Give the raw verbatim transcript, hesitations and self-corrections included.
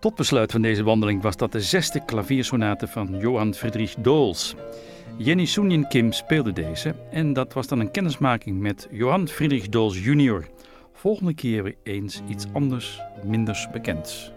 slotbesluit van deze wandeling was dat de zesde klaviersonate van Johann Friedrich Doels. Jenny Soenjen Kim speelde deze en dat was dan een kennismaking met Johann Friedrich Doels junior. Volgende keer weer eens iets anders, minder bekends.